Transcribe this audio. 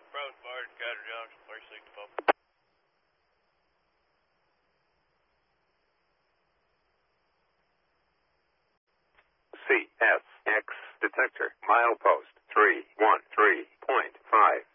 Browse Barton, Catter Junction, 364. CSX detector, milepost 313.5.